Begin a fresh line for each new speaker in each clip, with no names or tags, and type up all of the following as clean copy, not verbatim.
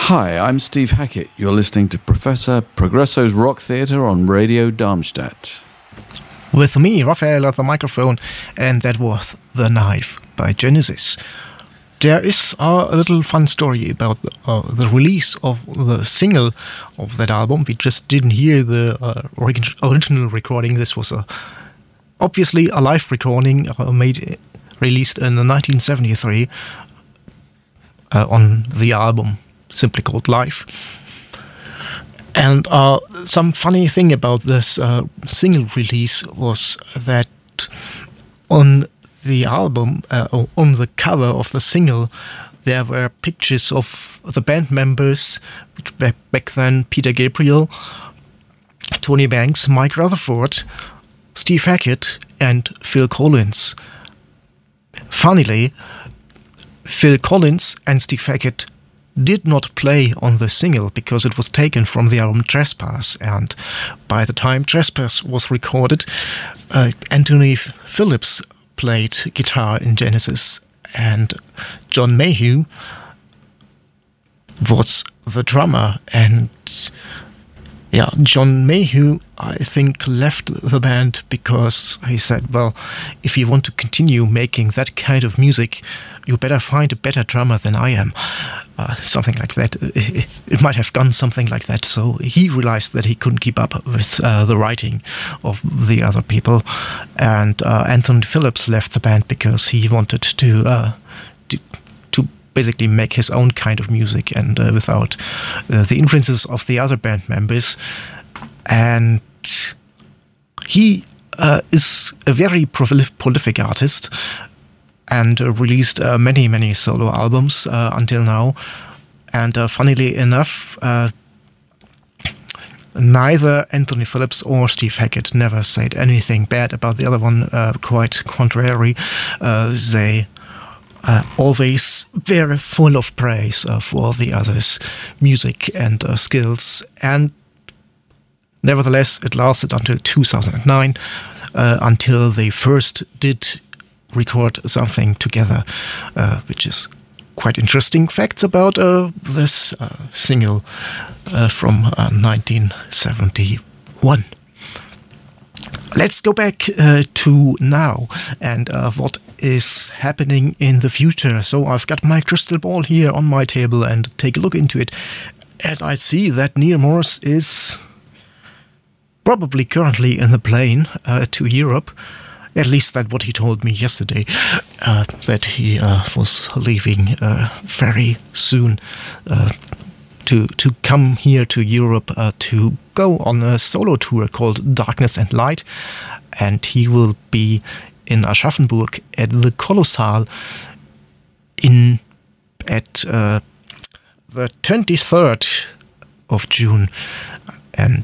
Hi, I'm Steve Hackett. You're listening to Professor Progresso's Rock Theatre on Radio Darmstadt.
With me, Raphael, at the microphone, and that was The Knife by Genesis. There is a little fun story about the release of the single of that album. We just didn't hear the original recording. This was obviously a live recording released in 1973 on the album simply called Live. And some funny thing about this single release was that on the album, on the cover of the single, there were pictures of the band members, which back then Peter Gabriel, Tony Banks, Mike Rutherford, Steve Hackett, and Phil Collins. Funnily, Phil Collins and Steve Hackett did not play on the single because it was taken from the album Trespass, and by the time Trespass was recorded, Anthony Phillips played guitar in Genesis, and John Mayhew was the drummer. And John Mayhew, I think, left the band because he said, well, if you want to continue making that kind of music, you better find a better drummer than I am. Something like that. It might have gone something like that. So he realized that he couldn't keep up with the writing of the other people. And Anthony Phillips left the band because he wanted to basically make his own kind of music and without the influences of the other band members. And he is a very prolific artist and released many solo albums until now. And funnily enough, neither Anthony Phillips or Steve Hackett never said anything bad about the other one. Quite contrary, they always very full of praise for the other's music and skills. And nevertheless, it lasted until 2009, until they first did record something together, which is quite interesting facts about this single from 1971. Let's go back to now and what is happening in the future. So I've got my crystal ball here on my table and take a look into it, and I see that Neal Morse is probably currently in the plane to Europe. At least that's what he told me yesterday, that he was leaving very soon to come here to Europe to go on a solo tour called Darkness and Light. And he will be in Aschaffenburg at the Kolossal at the 23rd of June. And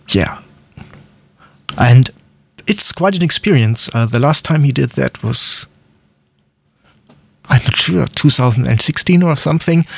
it's quite an experience. The last time he did that was, I'm not sure, 2016 or something.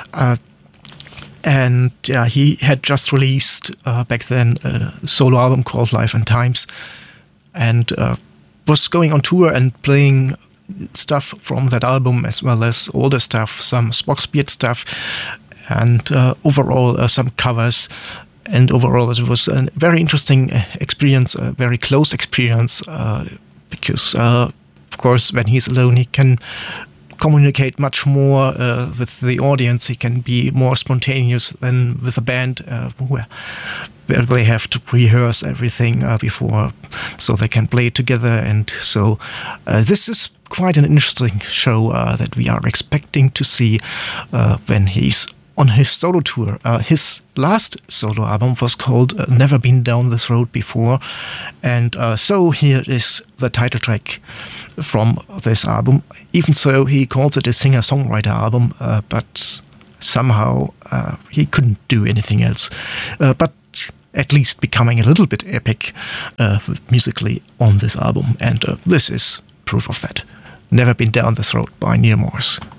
And he had just released back then a solo album called Life and Times, and was going on tour and playing stuff from that album as well as older stuff, some Spock's stuff, and overall some covers. And overall, it was a very interesting experience, a very close experience, because, of course, when he's alone, he can communicate much more with the audience. He can be more spontaneous than with a band where they have to rehearse everything before, so they can play together. And so this is quite an interesting show that we are expecting to see when he's on his solo tour. His last solo album was called Never Been Down This Road Before. And so here is the title track from this album. Even so, he calls it a singer-songwriter album, but somehow he couldn't do anything else. But at least becoming a little bit epic musically on this album. And this is proof of that. Never Been Down This Road by Neal Morse.